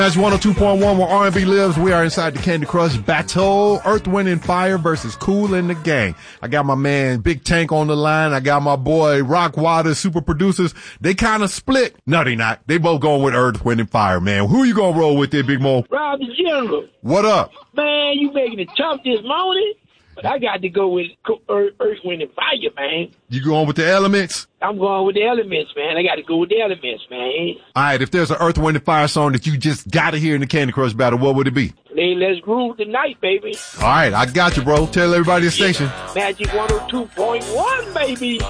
That's 102.1 where R&B lives. We are inside the Candy Crush battle. Earth, Wind, and Fire versus Kool and the Gang. I got my man Big Tank on the line. I got my boy Rockwater, super producers. They kind of split. No, they not. They both going with Earth, Wind, and Fire, man. Who you gonna roll with there, Big Mo? Rob the General. What up? Man, you making it tough this morning. But I got to go with Earth, Wind, and Fire, man. You going with the Elements? I'm going with the Elements, man. I got to go with the Elements, man. All right, if there's an Earth, Wind, and Fire song that you just got to hear in the Candy Crush battle, what would it be? Hey, let's groove tonight, baby. All right, I got you, bro. Tell everybody the station. Magic 102.1, baby.